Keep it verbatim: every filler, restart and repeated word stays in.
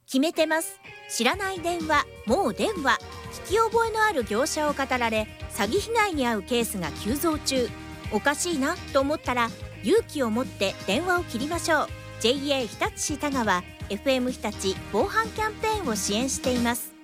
決めてます。知らない電話もう電話。聞き覚えのある業者を語られ、詐欺被害に遭うケースが急増中。おかしいなと思ったら勇気を持って電話を切りましょう。 ジェイエー 日立市田川 エフエム 日立防犯キャンペーンを支援しています。